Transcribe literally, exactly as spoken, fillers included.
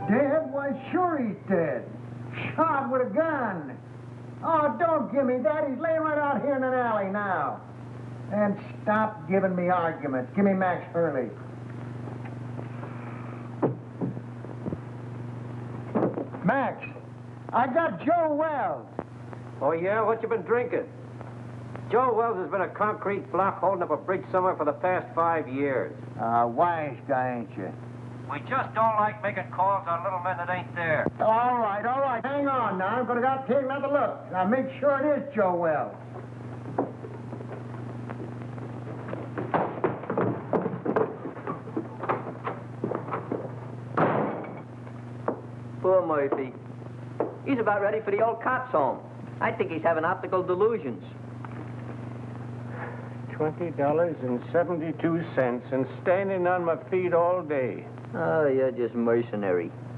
Dead? Why, sure he's dead. Shot with a gun. Oh, don't give me that. He's laying right out here in an alley now. And stop giving me arguments. Give me Max Hurley. Max, I got Joe Wells. Oh, yeah? What you been drinking? Joe Wells has been a concrete block holding up a bridge somewhere for the past five years. Uh, wise guy, ain't you? We just don't like making calls on little men that ain't there. All right, all right. Hang on now. I'm going to go take another look. Now, make sure it is Joe Wells. Poor Murphy. He's about ready for the old cops' home. I think he's having optical delusions. Twenty dollars and seventy-two cents and standing on my feet all day. Oh, you're just mercenary.